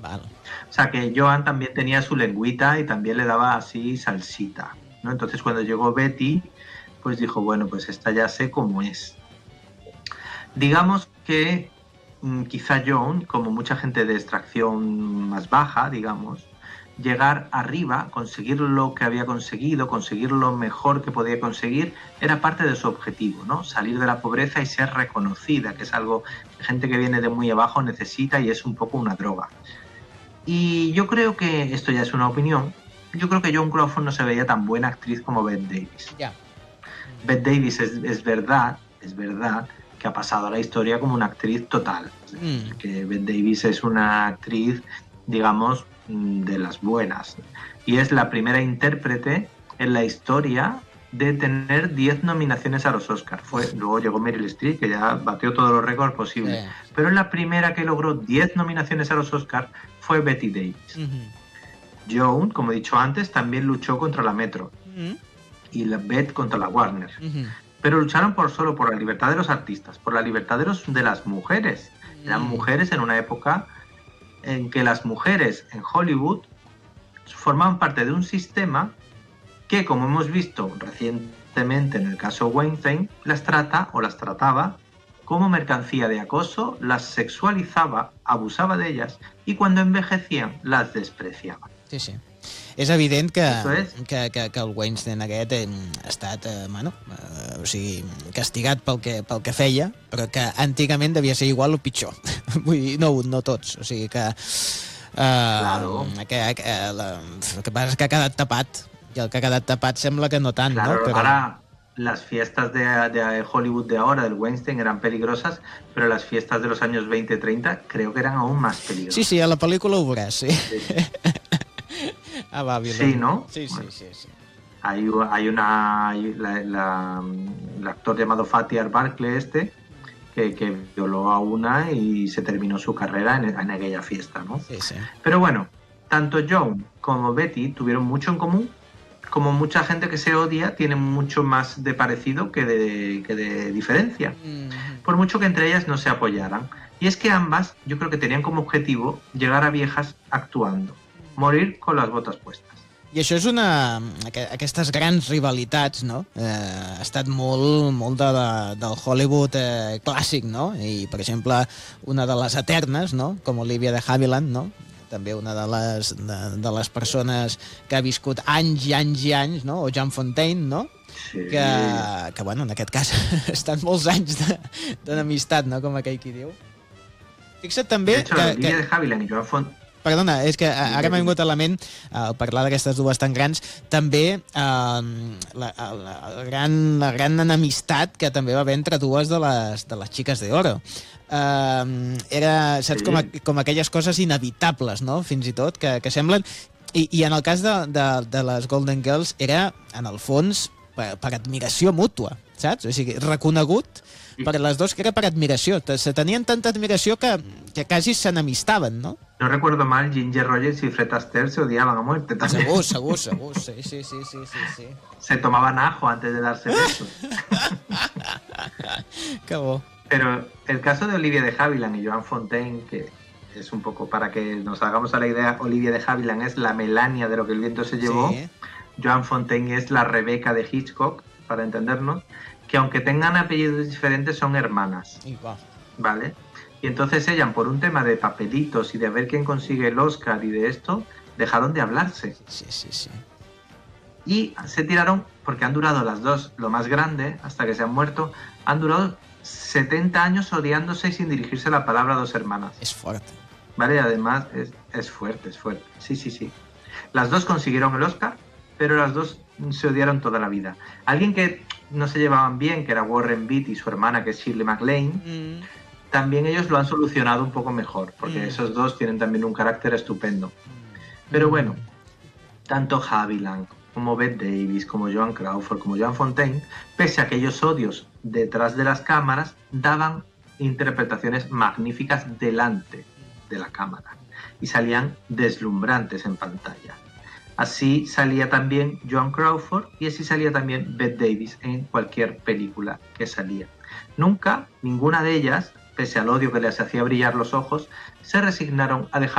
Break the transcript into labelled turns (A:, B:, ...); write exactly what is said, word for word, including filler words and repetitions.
A: Vale.
B: O sea que Joan también tenía su lengüita y también le daba así salsita, ¿no? Entonces cuando llegó Betty, pues dijo, bueno, pues esta ya sé cómo es. Digamos que mmm, quizá Joan, como mucha gente de extracción más baja, digamos, llegar arriba, conseguir lo que había conseguido, conseguir lo mejor que podía conseguir, era parte de su objetivo, ¿no? Salir de la pobreza y ser reconocida, que es algo que gente que viene de muy abajo necesita y es un poco una droga. Y yo creo que, esto ya es una opinión, yo creo que Joan Crawford no se veía tan buena actriz como Bette Davis.
A: Ya.
B: Bette Davis es, es verdad, es verdad que ha pasado a la historia como una actriz total.
A: Mm.
B: Que Bette Davis es una actriz, digamos, de las buenas. Y es la primera intérprete en la historia de tener diez nominaciones a los Oscars. Fue, luego llegó Meryl Streep, que ya batió todos los récords posibles. Sí. Pero la primera que logró diez nominaciones a los Oscars fue Bette Davis. Uh-huh. Joan, como he dicho antes, también luchó contra la Metro. Uh-huh. Y la Bette contra la Warner. Uh-huh. Pero lucharon por solo por la libertad de los artistas, por la libertad de, los, de las mujeres. Uh-huh. Eran mujeres en una época en que las mujeres en Hollywood formaban parte de un sistema que, como hemos visto recientemente en el caso Weinstein, las trata o las trataba como mercancía de acoso, las sexualizaba, abusaba de ellas y cuando envejecían las despreciaba.
A: Sí, sí. És evident que, que, que, que el Weinstein aquest ha estat eh, bueno, eh, o sigui, castigat pel que, pel que feia, però que antigament devia ser igual o pitjor. Vull dir, no un, no tots. O sigui que, eh,
B: claro.
A: que, que la, el que passa és que ha quedat tapat, i el que ha quedat tapat sembla que no tant.
B: Claro,
A: ¿no? Pero...
B: ahora las fiestas de, de Hollywood de ahora, del Weinstein, eran peligrosas, pero las fiestas de los años veinte treinta creo que eran aún más peligrosas.
A: Sí, sí, a la pel·lícula ho veuràs, sí. sí, sí. Ah, Babylon.
B: Sí, ¿no?
A: Sí, sí,
B: bueno,
A: sí, sí.
B: Hay, hay una... Hay la, la, el actor llamado Fatih Barclay este, que, que violó a una y se terminó su carrera en, en aquella fiesta, ¿no?
A: Sí, sí.
B: Pero bueno, tanto Joan como Betty tuvieron mucho en común, como mucha gente que se odia tiene mucho más de parecido que de, que de diferencia, mm. por mucho que entre ellas no se apoyaran. Y es que ambas, yo creo que tenían como objetivo llegar a viejas actuando, morir con las botas puestas.
A: I això és una... Aquestes grans rivalitats, no? Eh, ha estat molt, molt de la, del Hollywood eh, clàssic, no? I, per exemple, una de les eternes, no? Com Olivia de Havilland, no? També una de les, de, de les persones que ha viscut anys i anys i anys, no? O Jean Fontaine, no?
B: Sí.
A: Que, que, bueno, en aquest cas estan molts anys d'amistat, no? Com aquell qui diu. Fixa't també...
B: De hecho,
A: que,
B: Olivia
A: que...
B: de Havilland i Joan Fontaine...
A: Perdona, és que ara m'ha vingut a la ment, al parlar d'aquestes dues tan grans, també eh, la, la, la, gran, la gran enemistat que també va haver entre dues de les, de les xiques d'Oro. Eh, era, saps, com, a, com aquelles coses inevitables, no?, fins i tot, que, que semblen... I, I en el cas de, de, de les Golden Girls era, en el fons, per, per admiració mútua, saps? O sigui, reconegut per les dos que era per admiració. Se tenien tanta admiració que, que quasi s'enemistaven, no?
B: No recuerdo mal, Ginger Rogers y Fred Astaire se odiaban a muerte también.
A: Segur, segur, segur, sí, sí, sí, sí, sí, sí.
B: Se tomaban ajo antes de darse besos.
A: Qué bo.
B: Pero el caso de Olivia de Havilland y Joan Fontaine, que es un poco para que nos hagamos a la idea, Olivia de Havilland es la Melania de Lo que el viento se llevó, sí. Joan Fontaine es la Rebeca de Hitchcock, para entendernos, que aunque tengan apellidos diferentes son hermanas, ¿vale? Y entonces ellas, por un tema de papelitos y de ver quién consigue el Oscar y de esto, dejaron de hablarse.
A: Sí, sí, sí.
B: Y se tiraron, porque han durado las dos, lo más grande, hasta que se han muerto, han durado setenta años odiándose y sin dirigirse la palabra a dos hermanas.
A: Es fuerte.
B: ¿Vale? Y además es, es fuerte, es fuerte. Sí, sí, sí. Las dos consiguieron el Oscar, pero las dos se odiaron toda la vida. Alguien que no se llevaban bien, que era Warren Beatty y su hermana, que es Shirley MacLaine, mm. también ellos lo han solucionado un poco mejor, porque mm. esos dos tienen también un carácter estupendo. Pero bueno, tanto Havilland como Bette Davis, como Joan Crawford, como Joan Fontaine, pese a aquellos odios detrás de las cámaras, daban interpretaciones magníficas delante de la cámara y salían deslumbrantes en pantalla. Así salía también Joan Crawford y así salía también Bette Davis en cualquier película que salía. Nunca, ninguna de ellas, pese al odio que les hacía brillar los ojos, se resignaron a dejar